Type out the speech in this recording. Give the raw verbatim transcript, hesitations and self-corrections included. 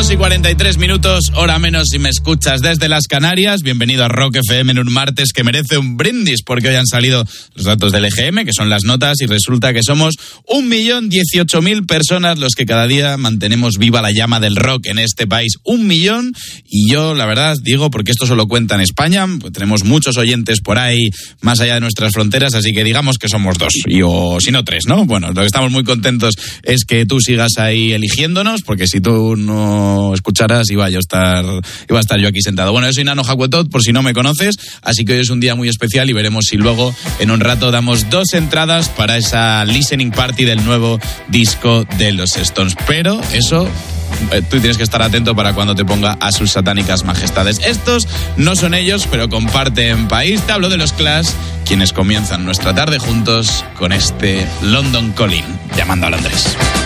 dos y cuarenta y tres minutos, hora menos si me escuchas desde las Canarias. Bienvenido a Rock F M en un martes que merece un brindis, porque hoy han salido los datos del E G M, que son las notas, y resulta que somos un millón dieciocho mil personas los que cada día mantenemos viva la llama del rock en este país. Un millón, y yo, la verdad, digo, porque esto solo cuenta en España, pues tenemos muchos oyentes por ahí, más allá de nuestras fronteras, así que digamos que somos dos, y o si no tres, ¿no? Bueno, lo que estamos muy contentos es que tú sigas ahí eligiéndonos, porque si tú no escucharas iba yo a estar iba a estar yo aquí sentado. Bueno, yo soy Nano Jacuetot, por si no me conoces, así que hoy es un día muy especial y veremos si luego en un rato damos dos entradas para esa listening party del nuevo disco de los Stones. Pero eso, tú tienes que estar atento para cuando te ponga a sus satánicas majestades. Estos no son ellos, pero comparten país. Te hablo de los Clash, quienes comienzan nuestra tarde juntos con este London Calling, llamando a Londres.